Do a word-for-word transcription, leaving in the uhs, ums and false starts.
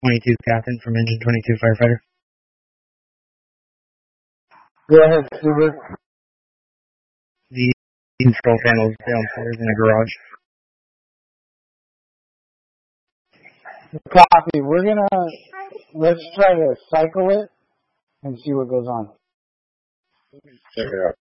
twenty-two Captain from Engine twenty-two Firefighter. Go ahead, Stuber. The control panel's downstairs in the garage. Copy. We're gonna, let's try to cycle it and see what goes on. Check it out.